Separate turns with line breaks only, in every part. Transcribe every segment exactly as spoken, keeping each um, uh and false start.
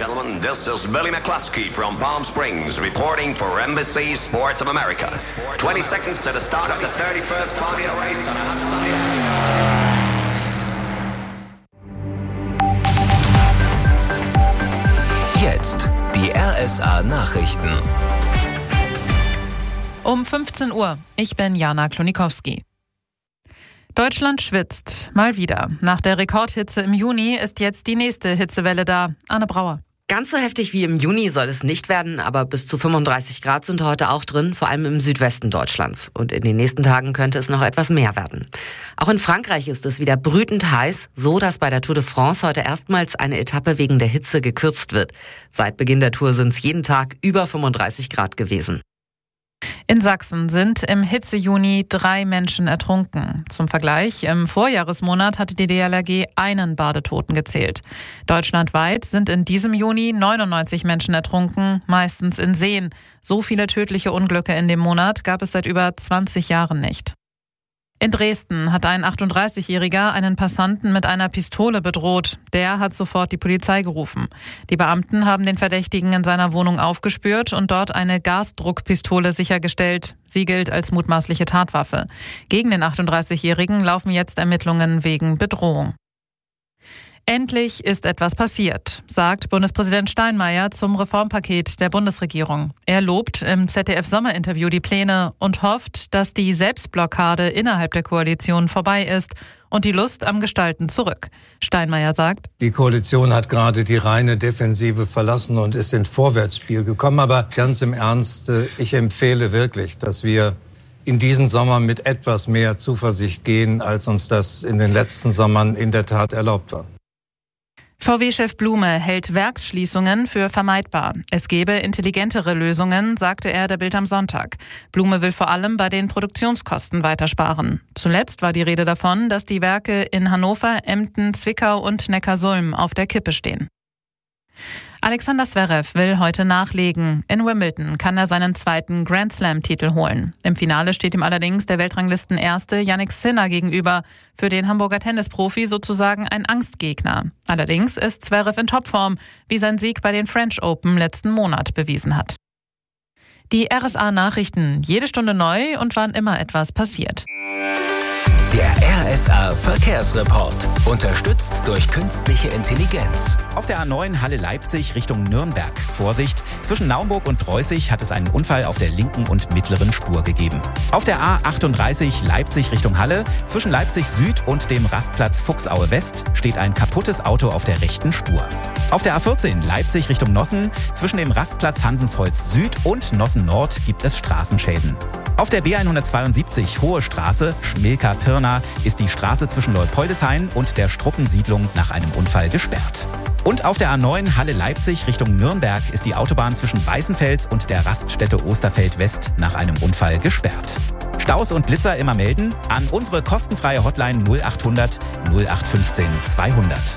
gentlemen, this is Billy McCluskey from Palm Springs reporting for N B C Sports of America. twenty seconds to the start of the thirty-first Formula race on a hot sunny afternoon.
Jetzt die R S A Nachrichten.
Um fünfzehn Uhr. Ich bin Jana Klonikowski. Deutschland schwitzt. Mal wieder. Nach der Rekordhitze im Juni ist jetzt die nächste Hitzewelle da. Anne Brauer.
Ganz so heftig wie im Juni soll es nicht werden, aber bis zu fünfunddreißig Grad sind heute auch drin, vor allem im Südwesten Deutschlands. Und in den nächsten Tagen könnte es noch etwas mehr werden. Auch in Frankreich ist es wieder brütend heiß, so dass bei der Tour de France heute erstmals eine Etappe wegen der Hitze gekürzt wird. Seit Beginn der Tour sind es jeden Tag über fünfunddreißig Grad gewesen.
In Sachsen sind im Hitze-Juni drei Menschen ertrunken. Zum Vergleich, im Vorjahresmonat hatte die D L R G einen Badetoten gezählt. Deutschlandweit sind in diesem Juni neunundneunzig Menschen ertrunken, meistens in Seen. So viele tödliche Unglücke in dem Monat gab es seit über zwanzig Jahren nicht. In Dresden hat ein achtunddreißigjähriger einen Passanten mit einer Pistole bedroht. Der hat sofort die Polizei gerufen. Die Beamten haben den Verdächtigen in seiner Wohnung aufgespürt und dort eine Gasdruckpistole sichergestellt. Sie gilt als mutmaßliche Tatwaffe. Gegen den achtunddreißigjährigen laufen jetzt Ermittlungen wegen Bedrohung. Endlich ist etwas passiert, sagt Bundespräsident Steinmeier zum Reformpaket der Bundesregierung. Er lobt im Z D F-Sommerinterview die Pläne und hofft, dass die Selbstblockade innerhalb der Koalition vorbei ist und die Lust am Gestalten zurück. Steinmeier sagt:
Die Koalition hat gerade die reine Defensive verlassen und ist ins Vorwärtsspiel gekommen. Aber ganz im Ernst, ich empfehle wirklich, dass wir in diesen Sommer mit etwas mehr Zuversicht gehen, als uns das in den letzten Sommern in der Tat erlaubt war.
V W-Chef Blume hält Werksschließungen für vermeidbar. Es gebe intelligentere Lösungen, sagte er der Bild am Sonntag. Blume will vor allem bei den Produktionskosten weitersparen. Zuletzt war die Rede davon, dass die Werke in Hannover, Emden, Zwickau und Neckarsulm auf der Kippe stehen. Alexander Zverev will heute nachlegen. In Wimbledon kann er seinen zweiten Grand-Slam-Titel holen. Im Finale steht ihm allerdings der Weltranglistenerste Jannik Sinner gegenüber. Für den Hamburger Tennisprofi sozusagen ein Angstgegner. Allerdings ist Zverev in Topform, wie sein Sieg bei den French Open letzten Monat bewiesen hat. Die R S A-Nachrichten, jede Stunde neu und wann immer etwas passiert.
Der R S A Verkehrsreport, unterstützt durch künstliche Intelligenz.
Auf der A neun Halle-Leipzig Richtung Nürnberg. Vorsicht, zwischen Naumburg und Preußig hat es einen Unfall auf der linken und mittleren Spur gegeben. Auf der A achtunddreißig Leipzig Richtung Halle, zwischen Leipzig Süd und dem Rastplatz Fuchsaue West steht ein kaputtes Auto auf der rechten Spur. Auf der A vierzehn Leipzig Richtung Nossen, zwischen dem Rastplatz Hansensholz Süd und Nossen Nord gibt es Straßenschäden. Auf der B hundertzweiundsiebzig Hohe Straße, Schmilka-Pirna, ist die Straße zwischen Leupoldeshain und der Struppensiedlung nach einem Unfall gesperrt. Und auf der A neun Halle-Leipzig Richtung Nürnberg ist die Autobahn zwischen Weißenfels und der Raststätte Osterfeld West nach einem Unfall gesperrt. Staus und Blitzer immer melden an unsere kostenfreie Hotline null achthundert null acht fünfzehn zweihundert.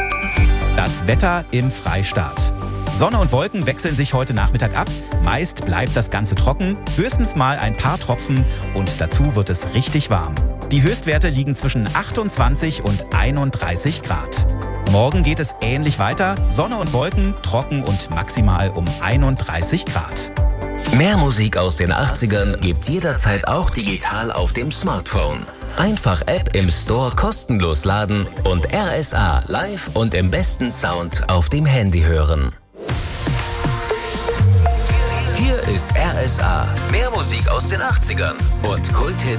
Das Wetter im Freistaat. Sonne und Wolken wechseln sich heute Nachmittag ab. Meist bleibt das Ganze trocken, höchstens mal ein paar Tropfen und dazu wird es richtig warm. Die Höchstwerte liegen zwischen achtundzwanzig und einunddreißig Grad. Morgen geht es ähnlich weiter. Sonne und Wolken, trocken und maximal um einunddreißig Grad.
Mehr Musik aus den achtzigern gibt's jederzeit auch digital auf dem Smartphone. Einfach App im Store kostenlos laden und R S A live und im besten Sound auf dem Handy hören. Hier ist R S A. Mehr Musik aus den achtzigern und Kulthits